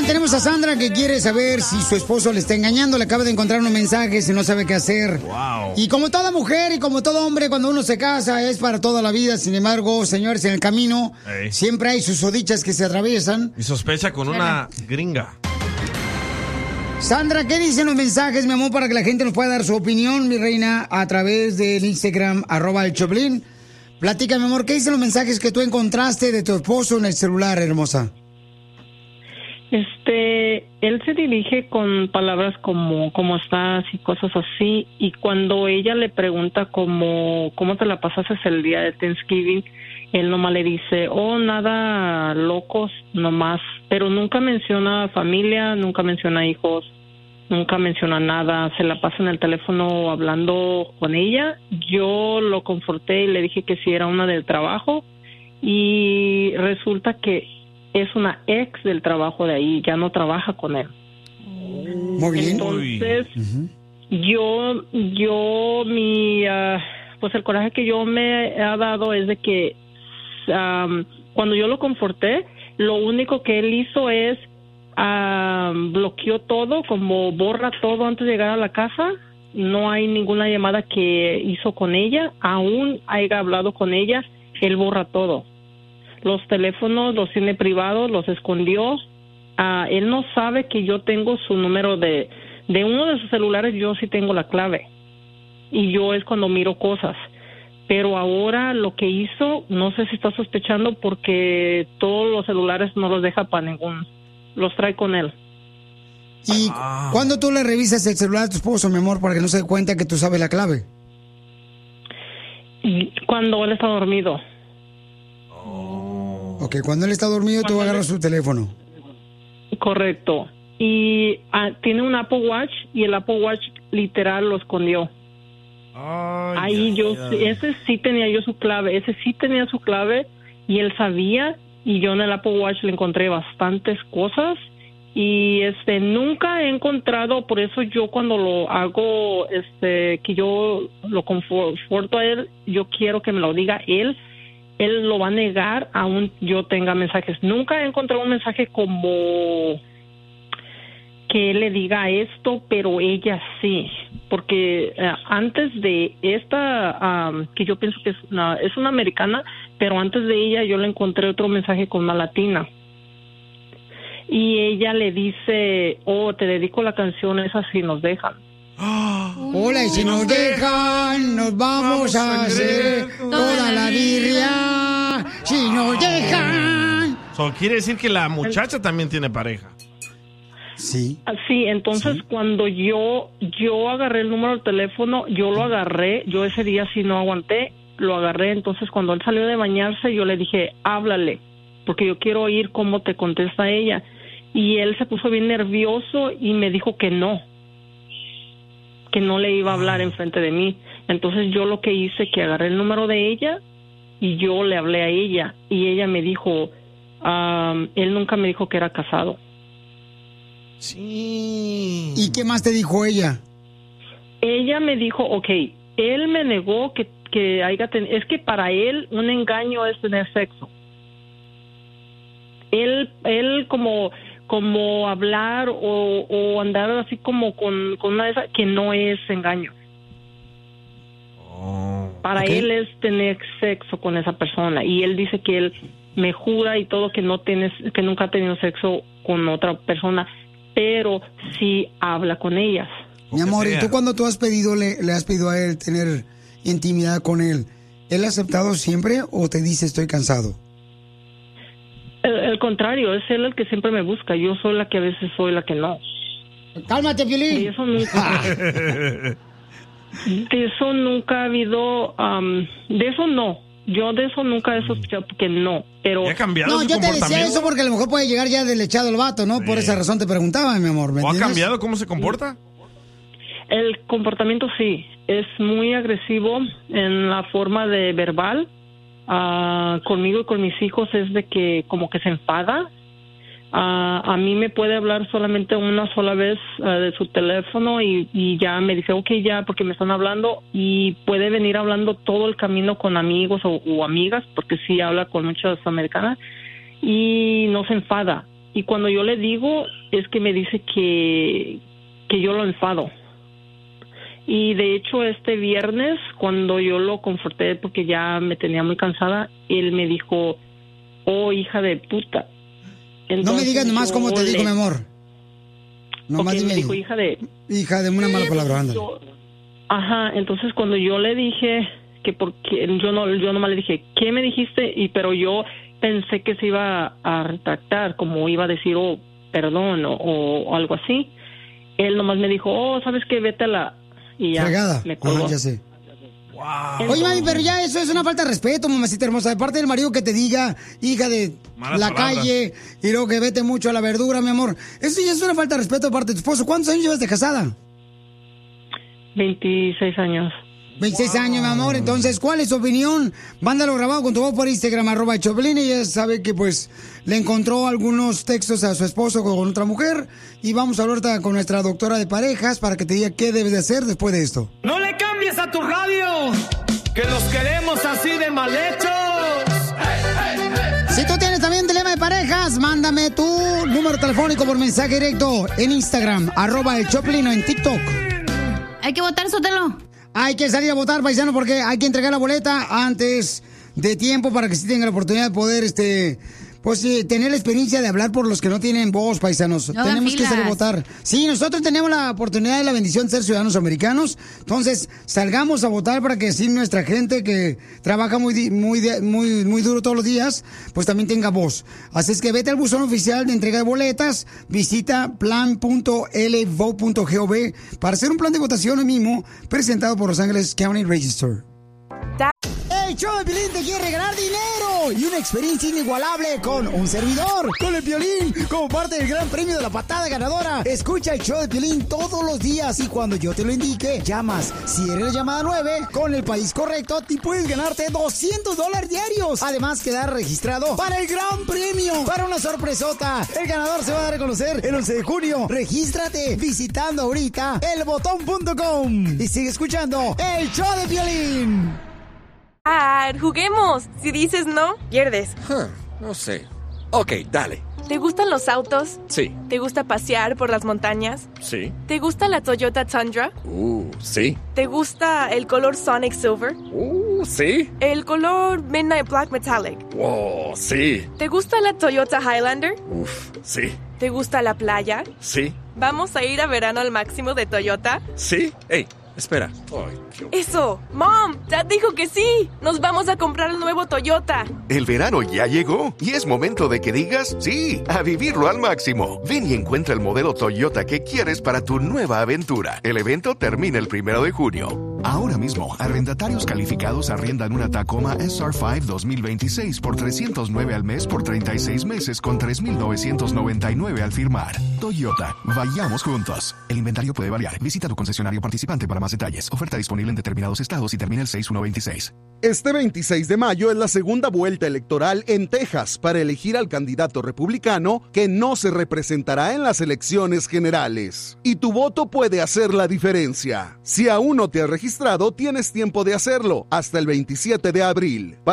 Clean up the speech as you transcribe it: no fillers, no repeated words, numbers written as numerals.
Oigan, tenemos a Sandra que quiere saber si su esposo le está engañando. Le acaba de encontrar unos mensajes y no sabe qué hacer. Wow. Y como toda mujer y como todo hombre, cuando uno se casa es para toda la vida. Sin embargo, señores, en el camino siempre hay susodichas que se atraviesan. Y sospecha con una gringa. Sandra, ¿qué dicen los mensajes, mi amor, para que la gente nos pueda dar su opinión, mi reina, a través del Instagram, @elchoplin? Platica, mi amor, ¿qué dicen los mensajes que tú encontraste de tu esposo en el celular, hermosa? Él se dirige con palabras como ¿cómo estás? Y cosas así, y cuando ella le pregunta cómo te la pasaste el día de Thanksgiving, él nomás le dice, oh, nada locos, nomás, pero nunca menciona familia, nunca menciona hijos, nunca menciona nada, se la pasa en el teléfono hablando con ella. Yo lo conforté y le dije que sí era una del trabajo, y resulta que es una ex del trabajo de ahí, ya no trabaja con él. Muy bien. Entonces, pues el coraje que yo me ha dado es de que cuando yo lo conforté, lo único que él hizo es bloqueó todo, como borra todo antes de llegar a la casa. No hay ninguna llamada que hizo con ella, aún haya hablado con ella, él borra todo. Los teléfonos los tiene privados, los escondió. Él no sabe que yo tengo su número de uno de sus celulares. Yo sí tengo la clave, y yo es cuando miro cosas. Pero ahora lo que hizo, no sé si está sospechando, porque todos los celulares no los deja para ningún, los trae con él. ¿Y cuándo tú le revisas el celular a tu esposo, mi amor, para que no se dé cuenta que tú sabes la clave? Cuando él está dormido. Ok, cuando él está dormido, tú agarras su teléfono. Correcto. Y tiene un Apple Watch, y el Apple Watch literal lo escondió. Ese sí tenía yo su clave, y él sabía, y yo en el Apple Watch le encontré bastantes cosas, y nunca he encontrado, por eso yo cuando lo hago, que yo lo conforto a él, yo quiero que me lo diga él lo va a negar aún yo tenga mensajes. Nunca he encontrado un mensaje como que él le diga esto, pero ella sí, porque antes de esta, que yo pienso que es una americana, pero antes de ella yo le encontré otro mensaje con una latina, y ella le dice, oh, te dedico la canción esa si nos dejan. Hola, y si nos dejan, nos vamos a hacer toda la birria. Si nos dejan. Quiere decir que la muchacha también tiene pareja. Sí. Sí, entonces cuando yo agarré el número del teléfono, yo lo agarré, yo ese día sí no aguanté, lo agarré. Entonces cuando él salió de bañarse, yo le dije, háblale, porque yo quiero oír cómo te contesta ella. Y él se puso bien nervioso y me dijo que no le iba a hablar enfrente de mí. Entonces yo lo que hice, que agarré el número de ella y yo le hablé a ella, y ella me dijo, él nunca me dijo que era casado. Sí. ¿Y qué más te dijo ella? Ella me dijo, él me negó que es que para él un engaño es tener sexo. Él como hablar o andar así como con una de esas, que no es engaño. Para él es tener sexo con esa persona, y él dice que él me jura y todo que nunca ha tenido sexo con otra persona, pero sí habla con ellas. Mi amor, ¿y tú cuando tú has pedido, le has pedido a él tener intimidad con él, él ha aceptado siempre o te dice estoy cansado? El contrario, es él el que siempre me busca. Yo soy la que a veces soy la que no. Cálmate, Piolín. De eso nunca ha habido, de eso no. Yo de eso nunca he sospechado, porque no. Pero ¿ha cambiado su yo te comportamiento? decía eso porque a lo mejor puede llegar ya deslechado el vato, ¿no? Sí. Por esa razón te preguntaba, mi amor. ¿O ha cambiado cómo se comporta? El comportamiento sí. Es muy agresivo en la forma de verbal. Conmigo y con mis hijos es de que como que se enfada. A mí me puede hablar solamente una sola vez de su teléfono y ya me dice ya, porque me están hablando, y puede venir hablando todo el camino con amigos o amigas, porque sí habla con muchas americanas, y no se enfada. y cuando yo le digo es que me dice que yo lo enfado. Y de hecho este viernes, cuando yo lo conforté porque ya me tenía muy cansada, él me dijo, oh, hija de puta. Entonces, no me digas nomás cómo te digo, mi amor. Nomás dime. Me dijo hija de una mala palabra, anda. Ajá, entonces cuando yo le dije que porque yo nomás le dije, ¿qué me dijiste? Pero yo pensé que se iba a retractar, como iba a decir, oh, perdón, o algo así. Él nomás me dijo, oh, ¿sabes qué? Vete a la... Y ya, fregada. me colgó. Ya sé. Wow. Oye, mami, pero ya eso es una falta de respeto, mamacita hermosa. De parte del marido que te diga, hija de malas la palabras. calle, y luego que vete mucho a la verdura, mi amor. Eso ya es una falta de respeto de parte de tu esposo. ¿Cuántos años llevas de casada? 26 años. 26 años, mi amor. Entonces, ¿cuál es su opinión? Mándalo grabado con tu voz por Instagram, @Choplin. Y ella sabe que, pues, le encontró algunos textos a su esposo con otra mujer. Y vamos a hablar ahorita con nuestra doctora de parejas para que te diga qué debes de hacer después de esto. ¡No le cambies a tu radio! ¡Que los queremos así de mal hechos! Si tú tienes también dilema de parejas, mándame tu número telefónico por mensaje directo en Instagram, @Choplin, o en TikTok. Hay que votar, Sotelo. Hay que salir a votar, paisano, porque hay que entregar la boleta antes de tiempo para que sí tenga la oportunidad de poder, tener la experiencia de hablar por los que no tienen voz, paisanos. No tenemos hagan que salir a filas. votar. Sí, nosotros tenemos la oportunidad y la bendición de ser ciudadanos americanos. Entonces, salgamos a votar para que así nuestra gente que trabaja muy duro todos los días, pues también tenga voz. Así es que vete al buzón oficial de entrega de boletas, visita plan.lvote.gov para hacer un plan de votación hoy mismo presentado por Los Ángeles County Register. El show de Piolín te quiere regalar dinero y una experiencia inigualable con un servidor, con el Piolín, como parte del gran premio de la patada ganadora. Escucha el show de Piolín todos los días y cuando yo te lo indique, llamas. Si eres la llamada 9, con el país correcto, te puedes ganarte $200 diarios. Además, quedar registrado para el gran premio, para una sorpresota. El ganador se va a dar a conocer el 11 de junio. Regístrate visitando ahorita elbotón.com y sigue escuchando el show de Piolín. Juguemos. Si dices no, pierdes. No sé. Ok, dale. ¿Te gustan los autos? Sí. ¿Te gusta pasear por las montañas? Sí. ¿Te gusta la Toyota Tundra? Sí. ¿Te gusta el color Sonic Silver? Sí. ¿El color Midnight Black Metallic? Wow, sí. ¿Te gusta la Toyota Highlander? Sí. ¿Te gusta la playa? Sí. ¿Vamos a ir a verano al máximo de Toyota? Sí. Hey, espera. Ay, Dios. ¡Eso! ¡Mom! ¡Dad dijo que sí! ¡Nos vamos a comprar el nuevo Toyota! El verano ya llegó y es momento de que digas sí, a vivirlo al máximo. Ven y encuentra el modelo Toyota que quieres para tu nueva aventura. El evento termina el 1 de junio. Ahora mismo, arrendatarios calificados arriendan una Tacoma SR5 2026 por $309 al mes por 36 meses con $3,999 al firmar. Toyota, vayamos juntos. El inventario puede variar. Visita tu concesionario participante para más detalles. Oferta disponible en determinados estados y termina el 6/1/26. Este 26 de mayo es la segunda vuelta electoral en Texas para elegir al candidato republicano que no se representará en las elecciones generales. Y tu voto puede hacer la diferencia. Si aún no te has registrado, tienes tiempo de hacerlo hasta el 27 de abril.